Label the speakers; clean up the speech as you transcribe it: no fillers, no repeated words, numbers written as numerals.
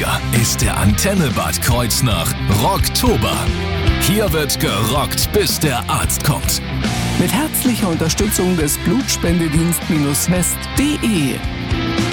Speaker 1: Hier ist der Antenne Bad Kreuznach Rocktober. Hier wird gerockt, bis der Arzt kommt.
Speaker 2: Mit herzlicher Unterstützung des Blutspendedienst-west.de.